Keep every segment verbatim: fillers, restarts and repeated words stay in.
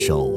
手，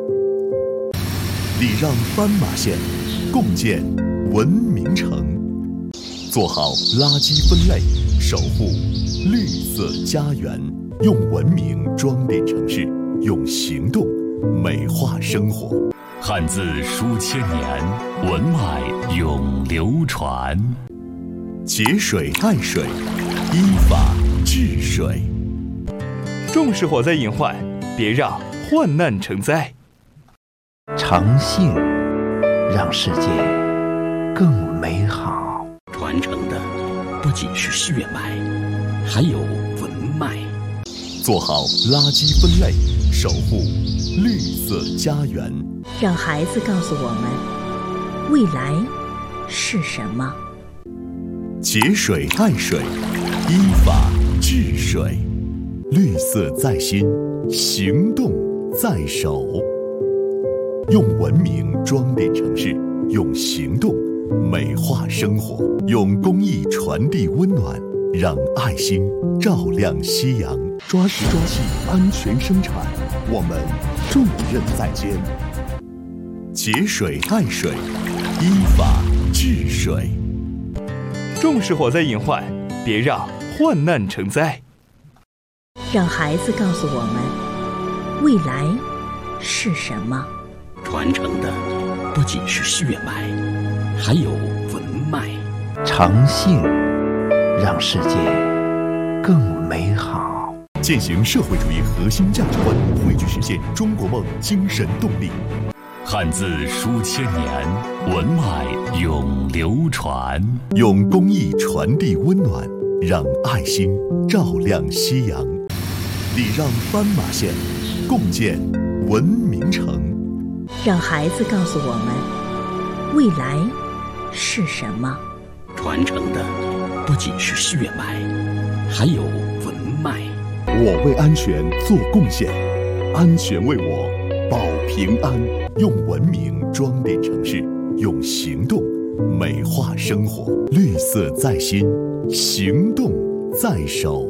礼让斑马线，共建文明城。做好垃圾分类，守护绿色家园。用文明装点城市，用行动美化生活。汉字书千年，文脉永流传。节水爱水，依法治水。 重视火灾隐患，别让患难成灾。 诚信让世界更美好。 传承的不仅是血脉，还有文脉。 做好垃圾分类，守护绿色家园。 让孩子告诉我们，未来是什么。 节水爱水，依法治水。绿色在心，行动在手。用文明装点城市，用行动美化生活。用公益传递温暖，让爱心照亮夕阳。抓实抓细，安全生产，我们重任在肩。节水爱水，依法治水。 重视火灾隐患，别让患难成灾。 让孩子告诉我们，未来是什么。 传承的不仅是血脉，还有文脉。 诚信让世界更美好。 践行社会主义核心价值观，汇聚实现中国梦精神动力。汉字书千年，文脉永流传。用公益传递温暖，让爱心照亮夕阳。礼让斑马线，共建文明城。 让孩子告诉我们，未来是什么。 传承的不仅是血脉，还有文脉。 我为安全做贡献，安全为我保平安。用文明装点城市，用行动美化生活。绿色在心，行动在手。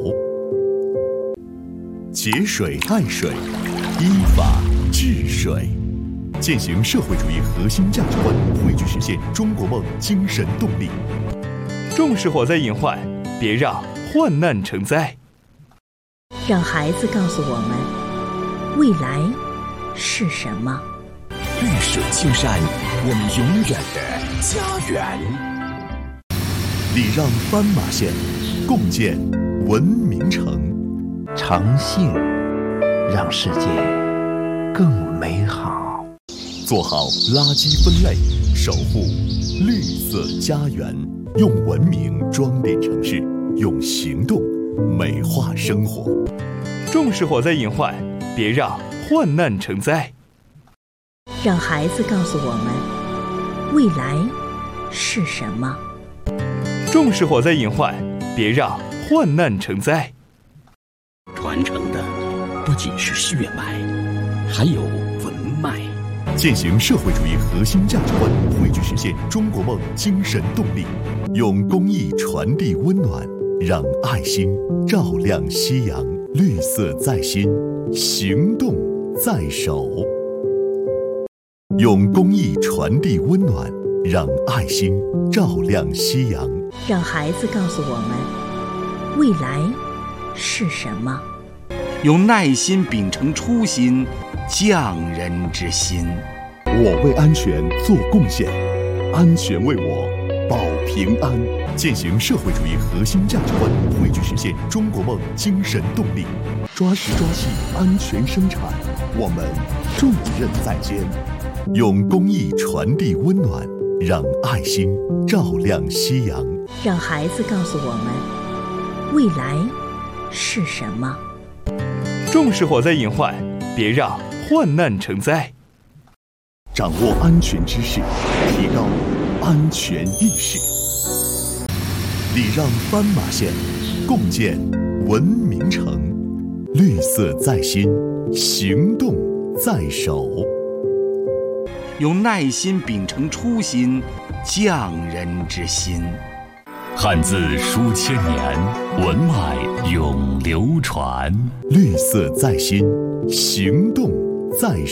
节水爱水，依法治水。践行社会主义核心价值观，汇聚实现中国梦精神动力。 重视火灾隐患，别让患难成灾。 让孩子告诉我们，未来是什么。 绿水青山，我们永远的家园。 礼让斑马线，共建文明城。 诚信让世界更美好。 做好垃圾分类，守护绿色家园。用文明装点城市，用行动美化生活。 重视火灾隐患，别让患难成灾。 让孩子告诉我们，未来是什么。 重视火灾隐患，别让患难成灾。 传承的不仅是血脉，还有文脉。 践行社会主义核心价值观，汇聚实现中国梦精神动力。用公益传递温暖，让爱心照亮夕阳。绿色在心，行动在手。用公益传递温暖，让爱心照亮夕阳。 让孩子告诉我们，未来是什么。 用耐心秉承初心，匠人之心。 我为安全做贡献，安全为我保平安。践行社会主义核心价值观，汇聚实现中国梦精神动力。抓实抓细，安全生产，我们重任在肩。用公益传递温暖，让爱心照亮夕阳。 让孩子告诉我们，未来是什么。 重视火灾隐患，别让患难成灾。 掌握安全知识，提高安全意识。礼让斑马线，共建文明城。绿色在心，行动在手。 用耐心秉承初心，匠人之心。 汉字书千年，文脉永流传。绿色在心，行动在手。